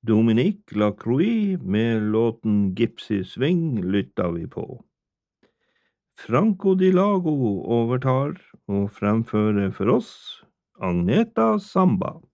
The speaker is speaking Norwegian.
Dominique Lacroix med låten Gypsy Swing lytta vi på. Franco Di Lago overtar og fremfører for oss Agneta Samba.